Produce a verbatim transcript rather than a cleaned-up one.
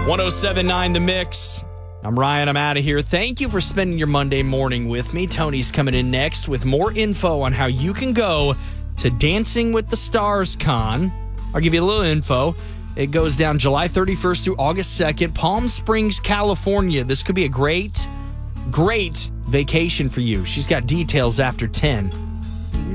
one oh seven point nine The Mix. I'm Ryan. I'm out of here. Thank you for spending your Monday morning with me. Tony's coming in next with more info on how you can go to Dancing with the Stars Con. I'll give you a little info. It goes down July thirty-first through August second, Palm Springs, California. This could be a great, great vacation for you. She's got details after ten.